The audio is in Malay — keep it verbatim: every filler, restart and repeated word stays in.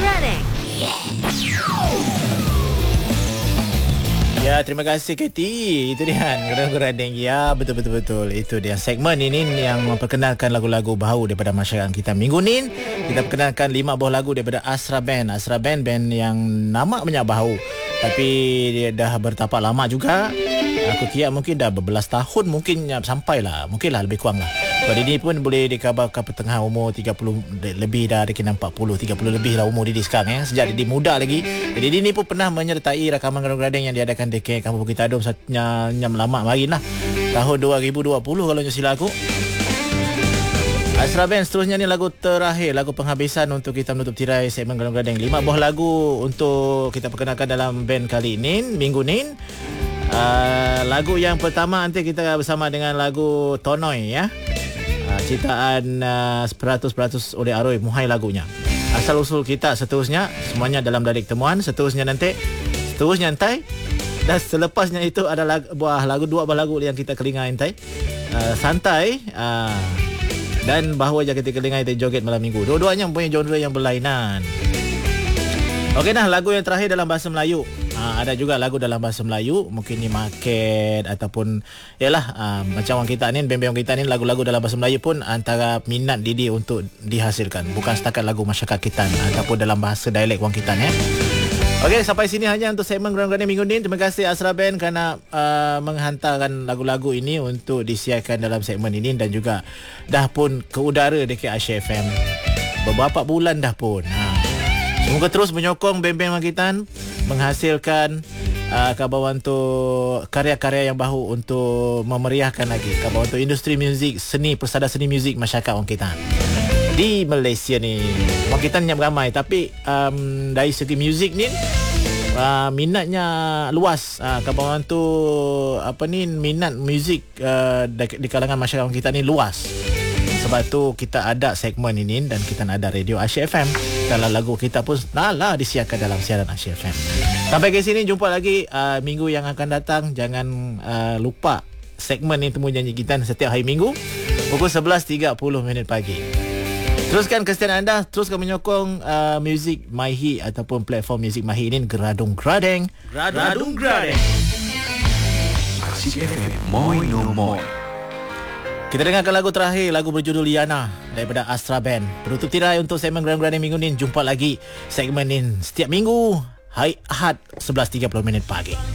Grading. Ya, terima kasih Katie. Itu dia Grading. Ya, betul-betul-betul. Itu dia segmen ini yang memperkenalkan lagu-lagu baharu daripada masyarakat kita. Minggu ni kita perkenalkan lima buah lagu daripada Asra Band. Asra Band band yang nama banyak baharu, tapi dia dah bertapak lama juga. Aku kira mungkin dah berbelas tahun mungkin sampailah. Mungkinlah lebih kurang lah. Pada ini pun boleh dikabarkan pertengahan umur tiga puluh lebih dah, ada kena empat puluh, tiga puluh lebih lah umur Didi sekarang ya. Sejak Didi muda lagi. Jadi Didi ni pun pernah menyertai rakaman Grading yang diadakan di Kampung Bukit Adum nyam lama mari lah. Tahun dua ribu dua puluh kalau nyusila aku. Asra Band seterusnya ni lagu terakhir, lagu penghabisan untuk kita menutup tirai segmen Grading. Lima buah lagu untuk kita perkenalkan dalam band kali ini, minggu ni. Uh, lagu yang pertama nanti kita bersama dengan lagu Tonoi ya. Uh, ciptaan uh, seratus peratus oleh Aroi Muhai lagunya. Asal usul kita seterusnya semuanya dalam Delik Temuan. Seterusnya nanti seterusnya nanti dan selepasnya itu ada lagu, buah lagu dua buah lagu yang kita kelinga nanti. Uh, santai uh, dan bahawa je kita kelinga nanti joget malam minggu. Dua-duanya mempunyai genre yang berlainan. Okey dah, lagu yang terakhir dalam bahasa Melayu. Ha, ada juga lagu dalam bahasa Melayu, mungkin ni market ataupun yalah uh, macam orang kita ni, band-band kita ni, lagu-lagu dalam bahasa Melayu pun antara minat Didi untuk dihasilkan, bukan setakat lagu masyarakat kita ataupun dalam bahasa dialek orang kita ni. Okey, sampai sini hanya untuk segmen Grading minggu ni. Terima kasih Asra Band kerana uh, menghantarkan lagu-lagu ini untuk disiarkan dalam segmen ini dan juga dah pun ke udara dekat Asia F M beberapa bulan dah pun. Ha. Semoga terus menyokong band-band Makitan menghasilkan uh, kabar untuk karya-karya yang baru untuk memeriahkan lagi kabar untuk industri muzik, seni, persada seni muzik masyarakat orang kita di Malaysia ni. Orang kita ni ramai, tapi um, dari segi muzik ni uh, minatnya luas. Uh, kabar tu apa ni, minat muzik uh, di kalangan masyarakat orang kita ni luas. Sebab tu kita ada segmen ini dan kita ada radio Asia F M. Kalau lagu kita pun dah lah disiarkan dalam siaran Asia F M. Sampai ke sini, jumpa lagi uh, minggu yang akan datang. Jangan uh, lupa segmen ni Temu Janji Kita setiap hari minggu pukul sebelas tiga puluh minit pagi. Teruskan kesetiaan anda, teruskan menyokong uh, muzik MyHit ataupun platform muzik MyHit ini. Geradung Grading. Geradung Grading. Asia F M, Moi No Moi. Kita dengarkan lagu terakhir, lagu berjudul Liana daripada Asra Band. Penutup tirai untuk segmen Grading minggu ni. Jumpa lagi segmen ini setiap minggu hari Ahad sebelas tiga puluh minit pagi.